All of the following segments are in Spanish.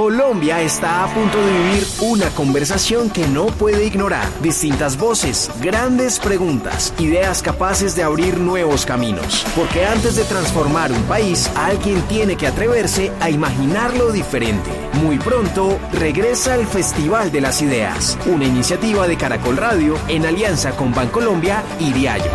Colombia está a punto de vivir una conversación que no puede ignorar. Distintas voces, grandes preguntas, ideas capaces de abrir nuevos caminos. Porque antes de transformar un país, alguien tiene que atreverse a imaginarlo diferente. Muy pronto regresa el Festival de las Ideas, una iniciativa de Caracol Radio en alianza con Bancolombia y Diallo.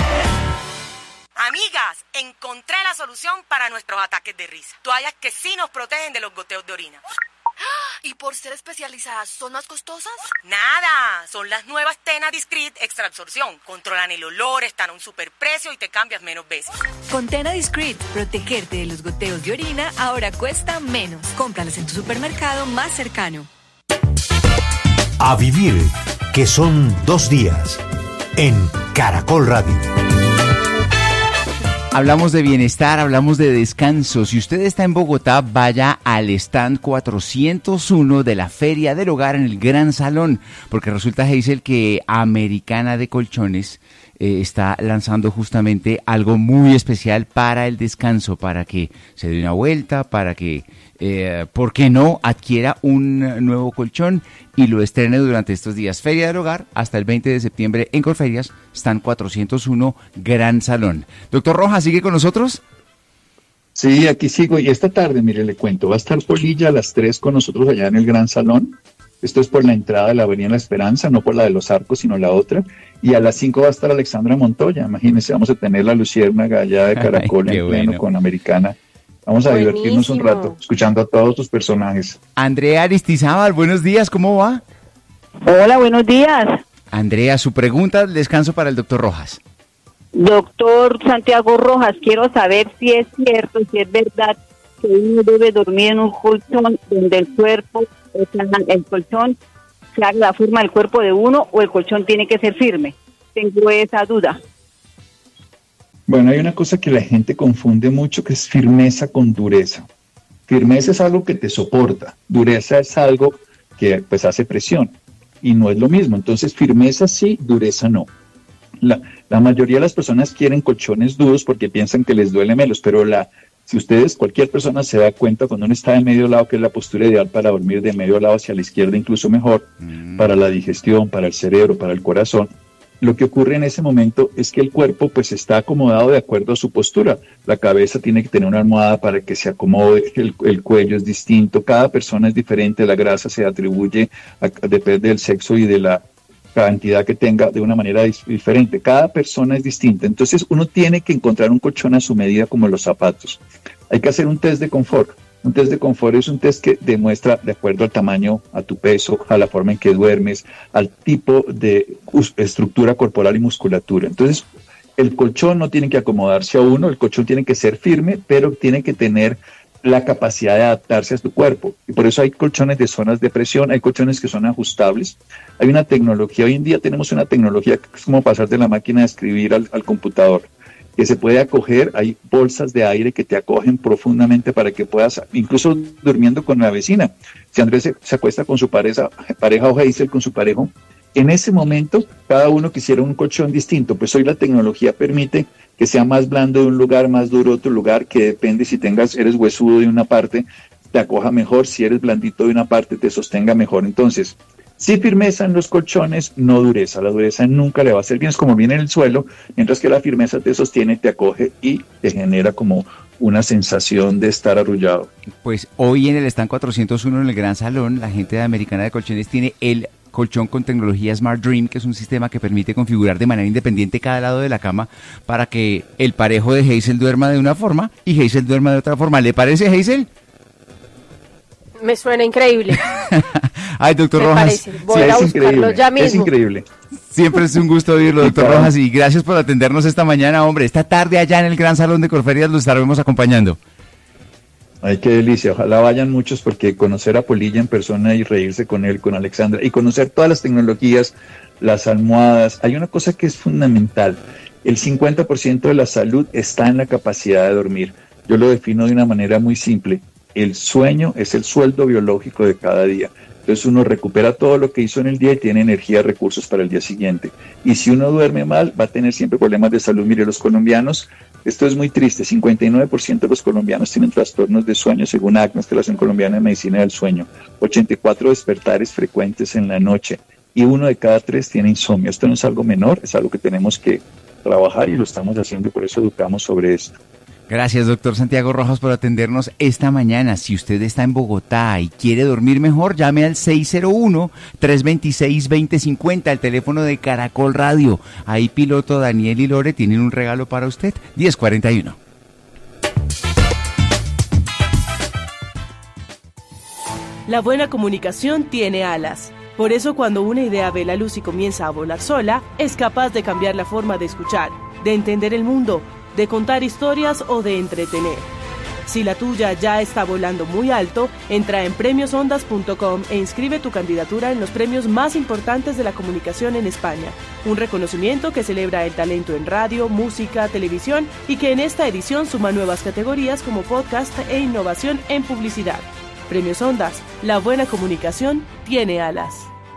Amigas, encontré la solución para nuestros ataques de risa. Toallas que sí nos protegen de los goteos de orina. ¿Y por ser especializadas son más costosas? Nada, son las nuevas Tena Discreet Extra Absorción. Controlan el olor, están a un superprecio y te cambias menos veces. Con Tena Discreet, protegerte de los goteos de orina ahora cuesta menos. Cómpralas en tu supermercado más cercano. A vivir, que son 2 días, en Caracol Radio. Hablamos de bienestar, hablamos de descanso. Si usted está en Bogotá, vaya al stand 401 de la Feria del Hogar en el Gran Salón, porque resulta, Hazel, que Americana de Colchones está lanzando justamente algo muy especial para el descanso, para que se dé una vuelta, para que, ¿por qué no?, adquiera un nuevo colchón y lo estrene durante estos días. Feria del Hogar hasta el 20 de septiembre en Colferias, stand 401, Gran Salón. Doctor Rojas, ¿sigue con nosotros? Sí, aquí sigo. Y esta tarde, mire, le cuento, va a estar Polilla a las 3 con nosotros allá en el Gran Salón. Esto es por la entrada de la Avenida La Esperanza, no por la de los Arcos, sino la otra. Y a las 5 va a estar Alexandra Montoya. Imagínense, vamos a tener la Luciérnaga allá de Caracol en pleno con Americana. Vamos a divertirnos un rato, escuchando a todos tus personajes. Andrea Aristizábal, buenos días, ¿cómo va? Hola, buenos días. Andrea, su pregunta del descanso para el doctor Rojas. Doctor Santiago Rojas, quiero saber si es cierto, si es verdad que uno debe dormir en un colchón donde el cuerpo, o sea, el colchón se haga la forma del cuerpo de uno, o el colchón tiene que ser firme. Tengo esa duda. Bueno, hay una cosa que la gente confunde mucho, que es firmeza con dureza. Firmeza es algo que te soporta, dureza es algo que pues hace presión y no es lo mismo. Entonces, firmeza sí, dureza no. La mayoría de las personas quieren colchones duros porque piensan que les duele menos, pero si cualquier persona se da cuenta cuando uno está de medio lado, que es la postura ideal para dormir de medio lado hacia la izquierda, incluso mejor, para la digestión, para el cerebro, para el corazón, lo que ocurre en ese momento es que el cuerpo pues está acomodado de acuerdo a su postura. La cabeza tiene que tener una almohada para que se acomode, el cuello es distinto, cada persona es diferente, la grasa se atribuye, depende del sexo y de la cantidad que tenga de una manera diferente. Cada persona es distinta, entonces uno tiene que encontrar un colchón a su medida como los zapatos. Hay que hacer un test de confort. Un test de confort es un test que demuestra, de acuerdo al tamaño, a tu peso, a la forma en que duermes, al tipo de estructura corporal y musculatura. Entonces, el colchón no tiene que acomodarse a uno, el colchón tiene que ser firme, pero tiene que tener la capacidad de adaptarse a tu cuerpo. Y por eso hay colchones de zonas de presión, hay colchones que son ajustables. Hay una tecnología, hoy en día tenemos una tecnología que es como pasar de la máquina de escribir al computador, que se puede acoger, hay bolsas de aire que te acogen profundamente para que puedas, incluso durmiendo con la vecina. Si Andrés se acuesta con su pareja o Hazel con su pareja, en ese momento cada uno quisiera un colchón distinto, pues hoy la tecnología permite que sea más blando de un lugar, más duro de otro lugar, que depende si eres huesudo de una parte, te acoja mejor, si eres blandito de una parte, te sostenga mejor. Entonces, sí firmeza en los colchones, no dureza. La dureza nunca le va a hacer bien, es como viene en el suelo, mientras que la firmeza te sostiene, te acoge y te genera como una sensación de estar arrullado. Pues hoy en el stand 401 en el Gran Salón, la gente de Americana de Colchones tiene el colchón con tecnología Smart Dream, que es un sistema que permite configurar de manera independiente cada lado de la cama para que el parejo de Hazel duerma de una forma y Hazel duerma de otra forma. ¿Le parece, Hazel? Me suena increíble. Ay, doctor Rojas. Voy a buscarlo ya mismo. Es increíble. Siempre es un gusto oírlo, doctor Rojas, y gracias por atendernos esta mañana, hombre. Esta tarde allá en el Gran Salón de Corferias lo estaremos acompañando. Ay, qué delicia. Ojalá vayan muchos, porque conocer a Polilla en persona y reírse con él, con Alexandra, y conocer todas las tecnologías, las almohadas. Hay una cosa que es fundamental. El 50% de la salud está en la capacidad de dormir. Yo lo defino de una manera muy simple. El sueño es el sueldo biológico de cada día. Entonces uno recupera todo lo que hizo en el día y tiene energía, recursos para el día siguiente. Y si uno duerme mal, va a tener siempre problemas de salud. Mire, los colombianos Esto es muy triste. 59% de los colombianos tienen trastornos de sueño, según ACMES, Relación Colombiana de Medicina del Sueño. 84 despertares frecuentes en la noche. Y 1 de cada 3 tiene insomnio. Esto no es algo menor, es algo que tenemos que trabajar y lo estamos haciendo y por eso educamos sobre esto. Gracias, doctor Santiago Rojas, por atendernos esta mañana. Si usted está en Bogotá y quiere dormir mejor, llame al 601-326-2050, el teléfono de Caracol Radio. Ahí piloto Daniel y Lore tienen un regalo para usted. 1041. La buena comunicación tiene alas. Por eso cuando una idea ve la luz y comienza a volar sola, es capaz de cambiar la forma de escuchar, de entender el mundo, de contar historias o de entretener. Si la tuya ya está volando muy alto, entra en premiosondas.com e inscribe tu candidatura en los premios más importantes de la comunicación en España. Un reconocimiento que celebra el talento en radio, música, televisión y que en esta edición suma nuevas categorías como podcast e innovación en publicidad. Premios Ondas, la buena comunicación tiene alas.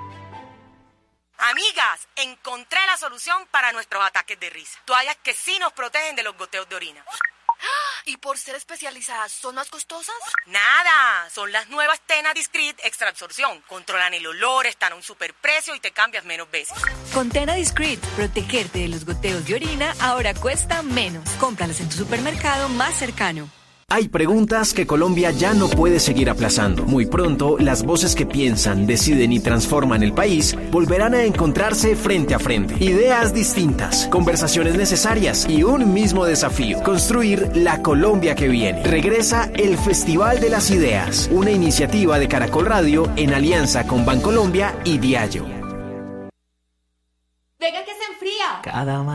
Amigas, encontré la solución para nuestros ataques de risa. Toallas que sí nos protegen de los goteos de orina. ¿Y por ser especializadas son más costosas? Nada, son las nuevas Tena Discreet Extra Absorción. Controlan el olor, están a un superprecio y te cambias menos veces. Con Tena Discreet, protegerte de los goteos de orina ahora cuesta menos. Cómpralas en tu supermercado más cercano. Hay preguntas que Colombia ya no puede seguir aplazando. Muy pronto, las voces que piensan, deciden y transforman el país volverán a encontrarse frente a frente. Ideas distintas, conversaciones necesarias y un mismo desafío: construir la Colombia que viene. Regresa el Festival de las Ideas, una iniciativa de Caracol Radio en alianza con Bancolombia y Diageo. Venga que se enfría. Cada